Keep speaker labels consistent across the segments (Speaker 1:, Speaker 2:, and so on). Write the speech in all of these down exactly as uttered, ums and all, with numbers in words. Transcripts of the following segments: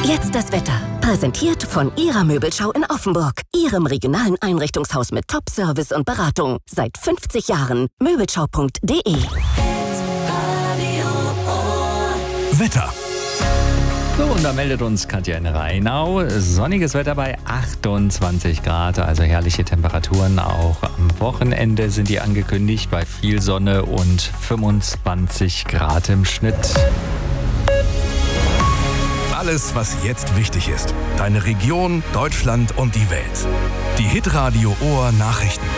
Speaker 1: Jetzt das Wetter. Präsentiert von Ihrer Möbelschau in Offenburg. Ihrem regionalen Einrichtungshaus mit Top-Service und Beratung. Seit fünfzig Jahren. Möbelschau punkt de.
Speaker 2: Wetter.
Speaker 3: So, und da meldet uns Katja in Rheinau. Sonniges Wetter bei achtundzwanzig Grad, also herrliche Temperaturen. Auch am Wochenende sind die angekündigt bei viel Sonne und fünfundzwanzig Grad im Schnitt.
Speaker 2: Alles, was jetzt wichtig ist. Deine Region, Deutschland und die Welt. Die Hitradio Ohr Nachrichten.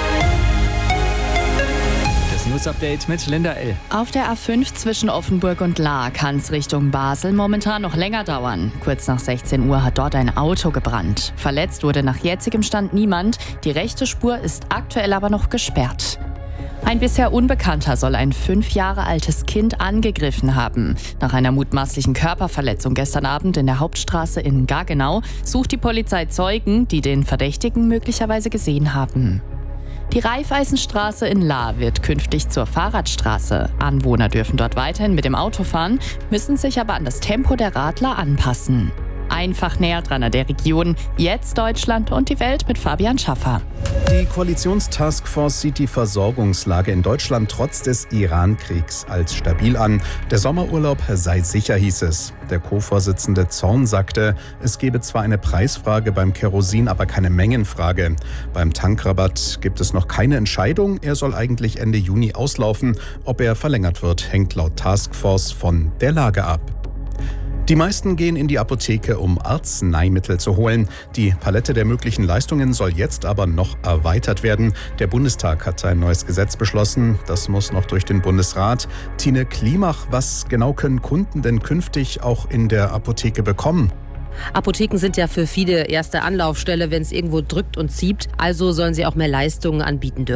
Speaker 3: Das News-Update mit Linda L.
Speaker 4: Auf der A fünf zwischen Offenburg und Lahr kann es Richtung Basel momentan noch länger dauern. Kurz nach sechzehn Uhr hat dort ein Auto gebrannt. Verletzt wurde nach jetzigem Stand niemand. Die rechte Spur ist aktuell aber noch gesperrt. Ein bisher Unbekannter soll ein fünf Jahre altes Kind angegriffen haben. Nach einer mutmaßlichen Körperverletzung gestern Abend in der Hauptstraße in Gaggenau sucht die Polizei Zeugen, die den Verdächtigen möglicherweise gesehen haben. Die Raiffeisenstraße in Lahr wird künftig zur Fahrradstraße. Anwohner dürfen dort weiterhin mit dem Auto fahren, müssen sich aber an das Tempo der Radler anpassen. Einfach näher dran an der Region. Jetzt Deutschland und die Welt mit Fabian Schaffer.
Speaker 5: Die Koalitionstaskforce sieht die Versorgungslage in Deutschland trotz des Iran-Kriegs als stabil an. Der Sommerurlaub sei sicher, hieß es. Der Co-Vorsitzende Zorn sagte, es gebe zwar eine Preisfrage beim Kerosin, aber keine Mengenfrage. Beim Tankrabatt gibt es noch keine Entscheidung. Er soll eigentlich Ende Juni auslaufen. Ob er verlängert wird, hängt laut Taskforce von der Lage ab. Die meisten gehen in die Apotheke, um Arzneimittel zu holen. Die Palette der möglichen Leistungen soll jetzt aber noch erweitert werden. Der Bundestag hat ein neues Gesetz beschlossen. Das muss noch durch den Bundesrat. Tine Klimach, was genau können Kunden denn künftig auch in der Apotheke bekommen?
Speaker 6: Apotheken sind ja für viele erste Anlaufstelle, wenn es irgendwo drückt und zieht. Also sollen sie auch mehr Leistungen anbieten dürfen.